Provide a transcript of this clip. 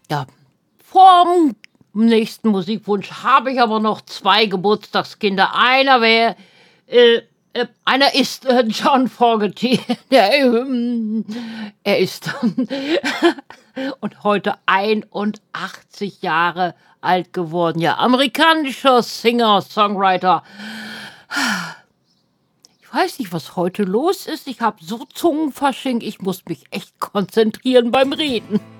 Ja, vorm nächsten Musikwunsch habe ich aber noch 2 Geburtstagskinder. Einer ist, John Fogerty. Er ist und heute 81 Jahre alt geworden. Ja, amerikanischer Singer, Songwriter. Ich weiß nicht, was heute los ist. Ich habe so Zungenfasching, ich muss mich echt konzentrieren beim Reden.